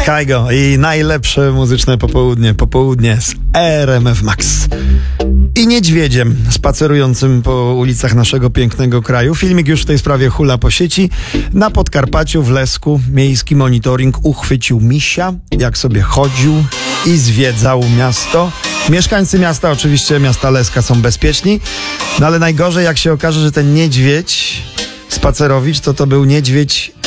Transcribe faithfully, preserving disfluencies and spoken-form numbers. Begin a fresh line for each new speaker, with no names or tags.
Kygo i najlepsze muzyczne popołudnie, popołudnie z R M F Max. I niedźwiedziem spacerującym po ulicach naszego pięknego kraju. Filmik już w tej sprawie hula po sieci. Na Podkarpaciu, w Lesku, miejski monitoring uchwycił misia, jak sobie chodził i zwiedzał miasto. Mieszkańcy miasta, oczywiście miasta Leska, są bezpieczni, no ale najgorzej, jak się okaże, że ten niedźwiedź spacerowicz to to był niedźwiedź